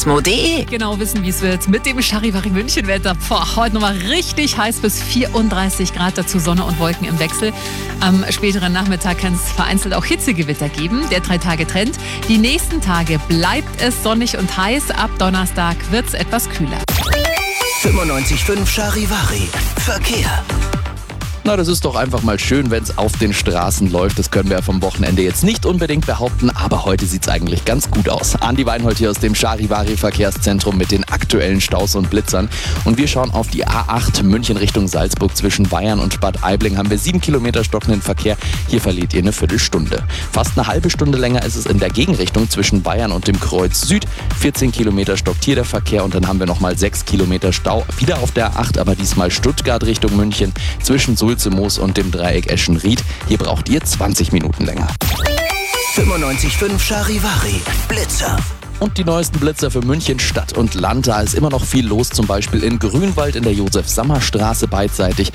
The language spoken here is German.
osmo.de. Genau wissen, wie es wird mit dem Charivari-München-Wetter. Heute nochmal richtig heiß bis 34 Grad, dazu Sonne und Wolken im Wechsel. Am späteren Nachmittag kann es vereinzelt auch Hitzegewitter geben. Der 3-Tage-Trend. Die nächsten Tage bleibt es sonnig und heiß. Ab Donnerstag wird es etwas kühler. 95.5 Charivari. Verkehr. Na, das ist doch einfach mal schön, wenn es auf den Straßen läuft. Das können wir ja vom Wochenende jetzt nicht unbedingt behaupten, aber heute sieht es eigentlich ganz gut aus. Andi Weinhold hier aus dem Charivari Verkehrszentrum mit den aktuellen Staus und Blitzern. Und wir schauen auf die A8 München Richtung Salzburg. Zwischen Bayern und Bad Aibling haben wir 7 Kilometer stockenden Verkehr. Hier verliert ihr eine Viertelstunde. Fast eine halbe Stunde länger ist es in der Gegenrichtung zwischen Bayern und dem Kreuz Süd. 14 Kilometer stockt hier der Verkehr und dann haben wir nochmal 6 Kilometer Stau. Wieder auf der A8, aber diesmal Stuttgart Richtung München. Zwischen Sulze-Moos und dem Dreieck Eschen-Ried. Hier braucht ihr 20 Minuten länger. 95.5 Charivari. Blitzer. Und die neuesten Blitzer für München Stadt und Land. Da ist immer noch viel los, zum Beispiel in Grünwald in der Josef-Sammer-Straße beidseitig.